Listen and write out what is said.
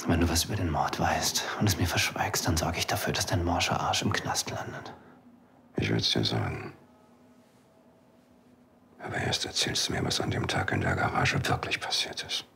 Wenn du was über den Mord weißt und es mir verschweigst, dann sorge ich dafür, dass dein morscher Arsch im Knast landet. Ich würde es dir sagen. Aber erst erzählst du mir, was an dem Tag in der Garage wirklich passiert ist.